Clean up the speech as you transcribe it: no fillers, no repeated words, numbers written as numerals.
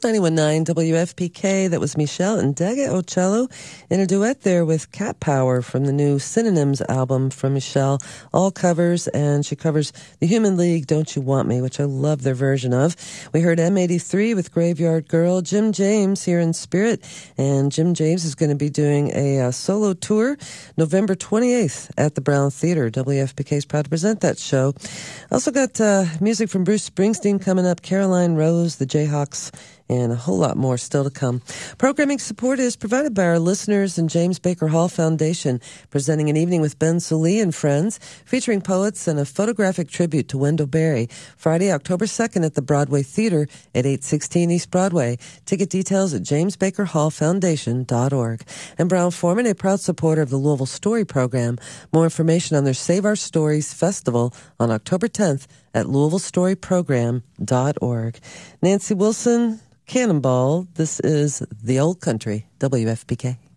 91.9 WFPK. That was Michelle and Dega Ocello in a duet there with Cat Power from the new Synonyms album from Michelle. All covers, and she covers The Human League, Don't You Want Me, which I love their version of. We heard M83 with Graveyard Girl, Jim James here in spirit, and Jim James is going to be doing a solo tour November 28th at the Brown Theater. WFPK is proud to present that show. Also got music from Bruce Springsteen coming up, Caroline Rose, the Jayhawks, and a whole lot more still to come. Programming support is provided by our listeners and James Baker Hall Foundation, presenting an evening with Ben Sully and friends, featuring poets and a photographic tribute to Wendell Berry, Friday, October 2nd at the Broadway Theater at 816 East Broadway. Ticket details at jamesbakerhallfoundation.org. And Brown-Forman, a proud supporter of the Louisville Story Program. More information on their Save Our Stories Festival on October 10th at louisvillestoryprogram.org. Nancy Wilson, Cannonball. This is The Old Country, WFPK.